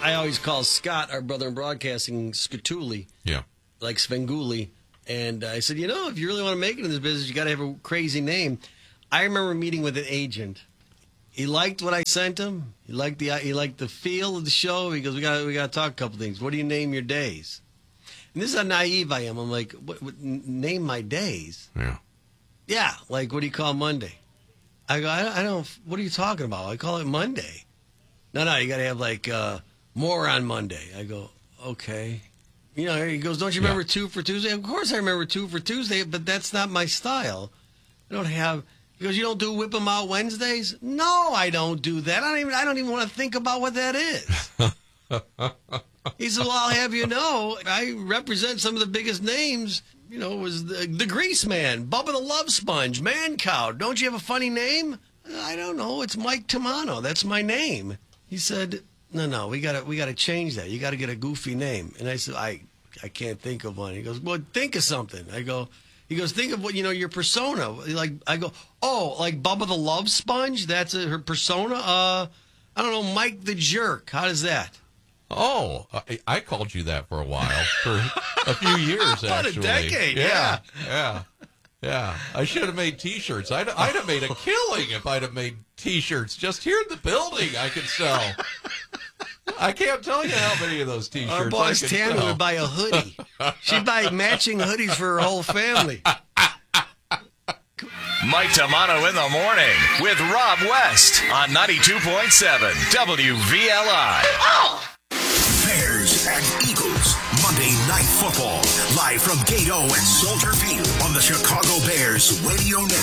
I always call Scott, our brother in broadcasting, Skatuli. Yeah. Like Svengoolie. And I said, if you really want to make it in this business, you got to have a crazy name. I remember meeting with an agent. He liked what I sent him. He liked the feel of the show. He goes, we got to talk a couple things. What do you name your days? And this is how naive I am. I'm like, what name my days? Yeah. Yeah, like what do you call Monday? I go, I don't. What are you talking about? I call it Monday. No, you got to have like more on Monday. I go, okay. He goes, don't you remember 2 for Tuesday? Of course I remember 2 for Tuesday, but that's not my style. I don't have. He goes, you don't do Whip 'em Out Wednesdays? No, I don't do that. I don't even want to think about what that is. He said, well, I'll have you know, I represent some of the biggest names. Was the Grease Man, Bubba the Love Sponge, Man Cow. Don't you have a funny name? I don't know. It's Mike Tamano. That's my name. He said, no, we gotta change that. You gotta get a goofy name. And I said, I can't think of one. He goes, well, think of something. He goes, think of what, your persona. I go, oh, like Bubba the Love Sponge? That's her persona? I don't know, Mike the Jerk. How does that? Oh, I called you that for a while, for a few years, About actually. a decade, yeah. I should have made T-shirts. I'd have made a killing if I'd have made T-shirts. Just here in the building, I could sell. I can't tell you how many of those T-shirts Our boss Tammy would buy a hoodie. She'd buy matching hoodies for her whole family. Mike Tamano in the morning with Rob West on 92.7 WVLI. Oh! Bears and Eagles, Monday Night Football, live from Gate O at Soldier Field on the Chicago Bears Radio Network.